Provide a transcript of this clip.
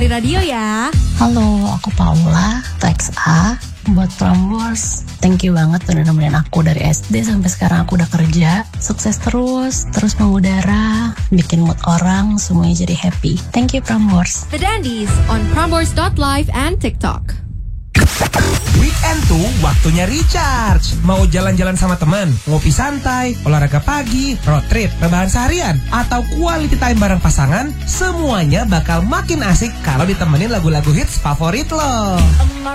Lari Radio ya. Halo, aku Paula, Teks A. Buat Prambors, thank you banget udah nemenin aku dari SD sampai sekarang aku udah kerja. Sukses terus mengudara, bikin mood orang semuanya jadi happy. Thank you Prambors. The Dandies on Prambors.live and TikTok. Weekend tuh waktunya recharge. Mau jalan-jalan sama teman, ngopi santai, olahraga pagi, road trip, rebahan seharian, atau quality time bareng pasangan, semuanya bakal makin asik kalau ditemenin lagu-lagu hits favorit lo.